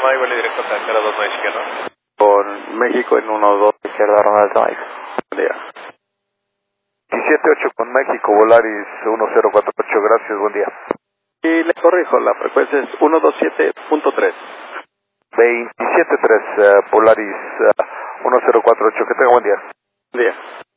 Panamá y vuelo directo a Caracas 29 izquierda. Con México en 12 izquierda, Ronald Drive. Buen día. 178 con México, Volaris 1048, gracias, buen día. Y le corrijo, la frecuencia es 127.3. 273, Polaris 1048, que tenga buen día. Buen día.